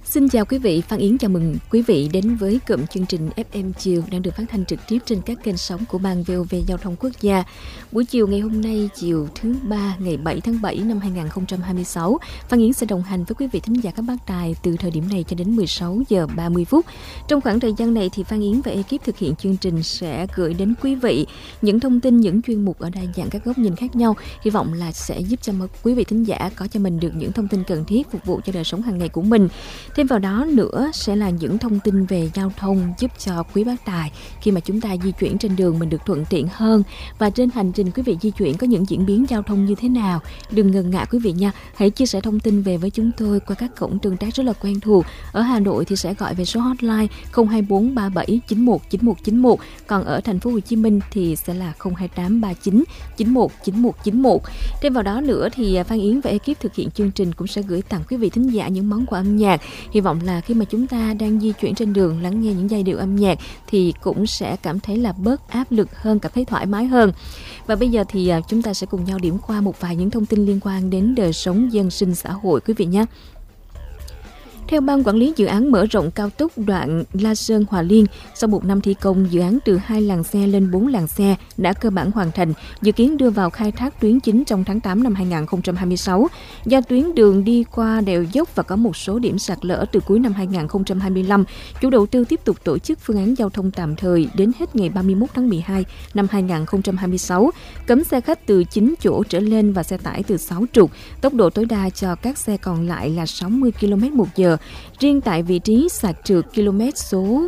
Xin chào quý vị, Phan Yến chào mừng quý vị đến với cụm chương trình FM Chiều đang được phát thanh trực tiếp trên các kênh sóng của Ban VOV Giao thông Quốc gia. Buổi chiều ngày hôm nay, chiều thứ Ba ngày 7 tháng 7 năm 2026, Phan Yến sẽ đồng hành với quý vị thính giả các bác đài từ thời điểm này cho đến 16 giờ 30 phút. Trong khoảng thời gian này thì Phan Yến và ekip thực hiện chương trình sẽ gửi đến quý vị những thông tin, những chuyên mục ở đa dạng các góc nhìn khác nhau. Hy vọng là sẽ giúp cho quý vị thính giả có cho mình được những thông tin cần thiết phục vụ cho đời sống hàng ngày của mình. Thêm vào đó nữa sẽ là những thông tin về giao thông giúp cho quý bác tài khi mà chúng ta di chuyển trên đường mình được thuận tiện hơn. Và trên hành trình quý vị di chuyển có những diễn biến giao thông như thế nào, đừng ngần ngại quý vị nha. Hãy chia sẻ thông tin về với chúng tôi qua các cổng tương tác rất là quen thuộc. Ở Hà Nội thì sẽ gọi về số hotline 024 37 91 9191, còn ở thành phố Hồ Chí Minh thì sẽ là 028 39 91 91 91. Thêm vào đó nữa thì Phan Yến và ekip thực hiện chương trình cũng sẽ gửi tặng quý vị thính giả những món quà âm nhạc. Hy vọng là khi mà chúng ta đang di chuyển trên đường lắng nghe những giai điệu âm nhạc thì cũng sẽ cảm thấy là bớt áp lực hơn, cảm thấy thoải mái hơn. Và bây giờ thì chúng ta sẽ cùng nhau điểm qua một vài những thông tin liên quan đến đời sống dân sinh xã hội quý vị nhé. Theo Ban Quản lý Dự án mở rộng cao tốc đoạn La Sơn - Hòa Liên, sau một năm thi công, dự án từ 2 làn xe lên 4 làn xe đã cơ bản hoàn thành, dự kiến đưa vào khai thác tuyến chính trong tháng 8 năm 2026. Do tuyến đường đi qua đèo dốc và có một số điểm sạt lở từ cuối năm 2025, chủ đầu tư tiếp tục tổ chức phương án giao thông tạm thời đến hết ngày 31 tháng 12 năm 2026, cấm xe khách từ 9 chỗ trở lên và xe tải từ 6 trục, tốc độ tối đa cho các xe còn lại là 60 km/h. Riêng tại vị trí sạt trượt km số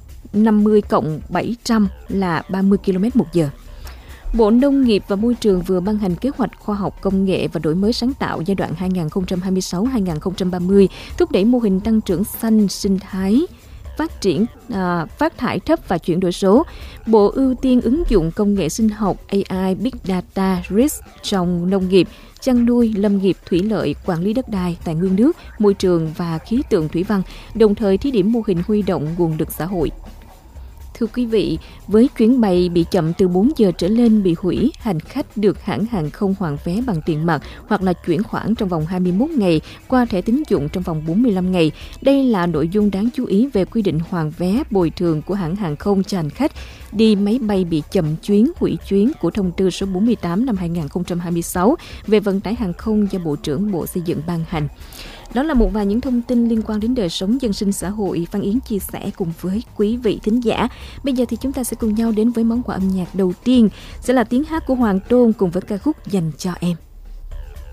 50+700 là 30 km/h. Bộ Nông nghiệp và Môi trường vừa ban hành kế hoạch khoa học công nghệ và đổi mới sáng tạo giai đoạn 2026-2030, thúc đẩy mô hình tăng trưởng xanh sinh thái, phát triển phát thải thấp và chuyển đổi số. Bộ ưu tiên ứng dụng công nghệ sinh học AI, Big Data, Risk trong nông nghiệp, chăn nuôi, lâm nghiệp, thủy lợi, quản lý đất đai, tài nguyên nước, môi trường và khí tượng thủy văn, đồng thời thí điểm mô hình huy động nguồn lực xã hội. Thưa quý vị, với chuyến bay bị chậm từ 4 giờ trở lên bị hủy, hành khách được hãng hàng không hoàn vé bằng tiền mặt hoặc là chuyển khoản trong vòng 21 ngày qua thẻ tín dụng trong vòng 45 ngày. Đây là nội dung đáng chú ý về quy định hoàn vé bồi thường của hãng hàng không cho hành khách đi máy bay bị chậm chuyến, hủy chuyến của thông tư số 48 năm 2026 về vận tải hàng không do Bộ trưởng Bộ Xây dựng ban hành. Đó là một vài những thông tin liên quan đến đời sống dân sinh xã hội Phan Yến chia sẻ cùng với quý vị thính giả. Bây giờ thì chúng ta sẽ cùng nhau đến với món quà âm nhạc đầu tiên, sẽ là tiếng hát của Hoàng Tôn cùng với ca khúc Dành cho em.